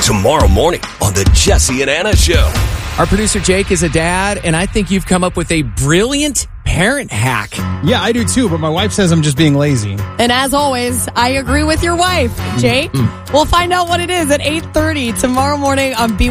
tomorrow morning on the Jesse and Anna Show. Our producer Jake is a dad, and I think you've come up with a brilliant parent hack. Yeah, I do too, but my wife says I'm just being lazy. And as always, I agree with your wife, Jake. We'll find out what it is at 8:30 tomorrow morning on B.